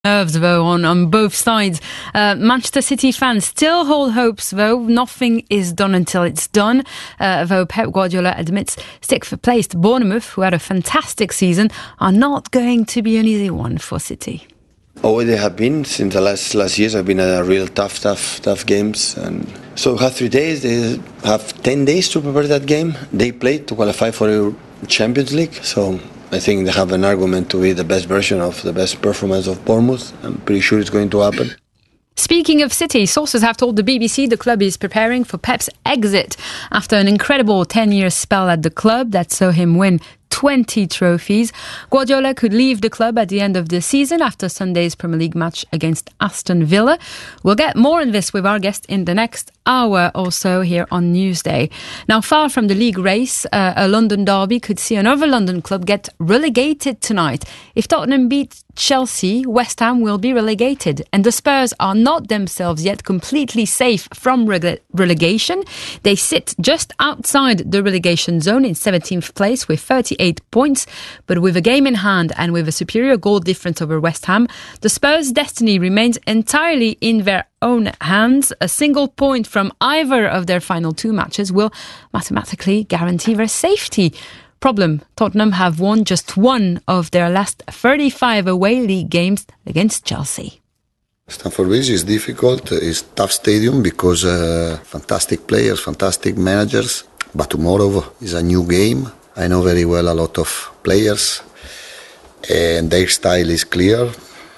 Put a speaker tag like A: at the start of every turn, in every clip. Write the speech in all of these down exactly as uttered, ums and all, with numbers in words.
A: Nerves, though, on, on both sides. Uh, Manchester City fans still hold hopes, though. Nothing is done until it's done. Uh, though Pep Guardiola admits sixth-placed Bournemouth, who had a fantastic season, are not going to be an easy one for City.
B: Oh, they have been since the last last years. Have been a real tough, tough, tough games. And so we have three days. They have ten days to prepare that game. They played to qualify for the Champions League. So I think they have an argument to be the best version of the best performance of Bournemouth. I'm pretty sure it's going to happen.
A: Speaking of City, sources have told the B B C the club is preparing for Pep's exit after an incredible ten-year spell at the club that saw him win twenty trophies. Guardiola could leave the club at the end of the season after Sunday's Premier League match against Aston Villa. We'll get more on this with our guest in the next hour or so here on Newsday. Now, far from the league race, uh, a London derby could see another London club get relegated tonight. If Tottenham beat Chelsea, West Ham will be relegated, and the Spurs are not themselves yet completely safe from rele- relegation. They sit just outside the relegation zone in seventeenth place with thirty-eight points, but with a game in hand and with a superior goal difference over West Ham, the Spurs' destiny remains entirely in their own hands. A single point from either of their final two matches will mathematically guarantee their safety. Problem, Tottenham have won just one of their last thirty-five away league games against Chelsea.
C: Stamford Bridge is difficult. It's a tough stadium because uh, fantastic players, fantastic managers. But tomorrow is a new game. I know very well a lot of players, and their style is clear,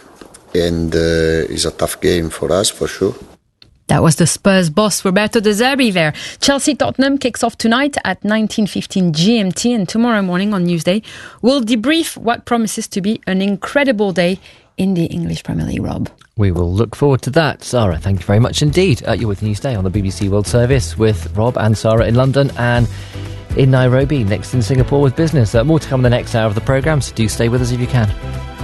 C: and uh, it's a tough game for us, for sure.
A: That was the Spurs boss, Roberto De Zerbi there. Chelsea-Tottenham kicks off tonight at nineteen fifteen G M T, and tomorrow morning on Newsday, we'll debrief what promises to be an incredible day in the English Premier League, Rob.
D: We will look forward to that. Sarah, thank you very much indeed. Uh, you're with Newsday on the B B C World Service with Rob and Sarah in London and in Nairobi, next in Singapore with business. Uh, more to come in the next hour of the programme, so do stay with us if you can.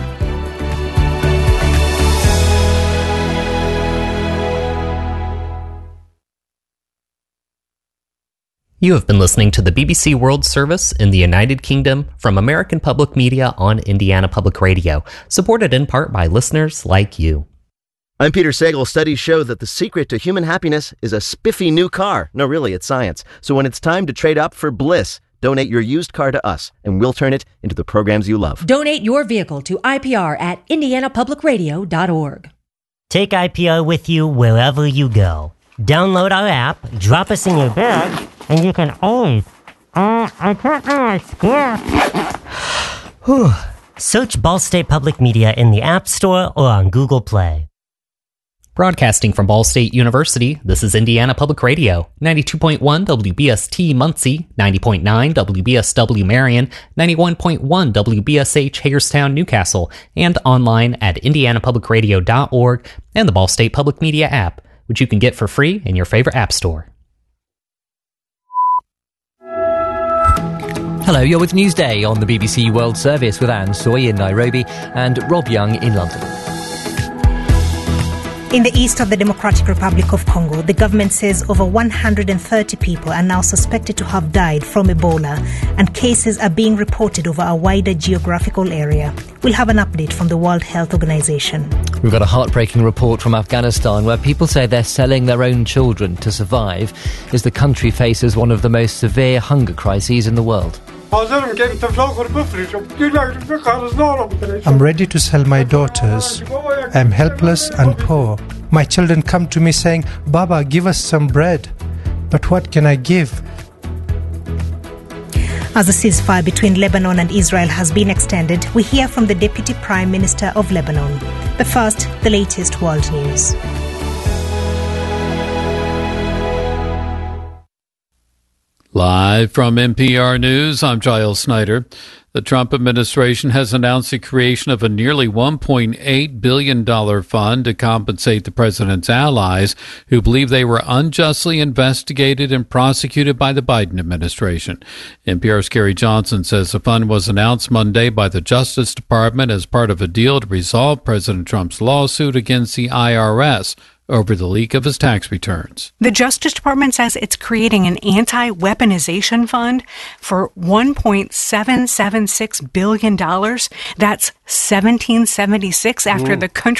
E: You have been listening to the B B C World Service in the United Kingdom from American Public Media on Indiana Public Radio, supported in part by listeners like you.
F: I'm Peter Sagal. Studies show that the secret to human happiness is a spiffy new car. No, really, it's science. So when it's time to trade up for bliss, donate your used car to us, and we'll turn it into the programs you love.
G: Donate your vehicle to I P R at indiana public radio dot org.
H: Take I P R with you wherever you go. Download our app, drop us in your bag, and you can always... Uh, I can't do my scarf. Whew. Search Ball State Public Media in the App Store or on Google Play.
E: Broadcasting from Ball State University, this is Indiana Public Radio, ninety-two point one W B S T Muncie, ninety point nine W B S W Marion, ninety-one point one W B S H Hagerstown, Newcastle, and online at indiana public radio dot org and the Ball State Public Media app, which you can get for free in your favorite app store.
D: Hello, you're with Newsday on the B B C World Service with Anne Soy in Nairobi and Rob Young in London.
I: In the east of the Democratic Republic of Congo, the government says over one hundred thirty people are now suspected to have died from Ebola, and cases are being reported over a wider geographical area. We'll have an update from the World Health Organization.
D: We've got a heartbreaking report from Afghanistan where people say they're selling their own children to survive as the country faces one of the most severe hunger crises in the world.
J: I'm ready to sell my daughters. I'm helpless and poor. My children come to me saying, Baba, give us some bread. But what can I give?
I: As the ceasefire between Lebanon and Israel has been extended, we hear from the Deputy Prime Minister of Lebanon. But first, the latest world news.
K: Live from N P R News, I'm Giles Snyder. The Trump administration has announced the creation of a nearly one point eight billion dollars fund to compensate the president's allies who believe they were unjustly investigated and prosecuted by the Biden administration. N P R's Gary Johnson says the fund was announced Monday by the Justice Department as part of a deal to resolve President Trump's lawsuit against the I R S over the leak of his tax returns.
L: The Justice Department says it's creating an anti-weaponization fund for one point seven seven seven six billion dollars. That's seventeen seventy-six after
M: Mm.
L: the country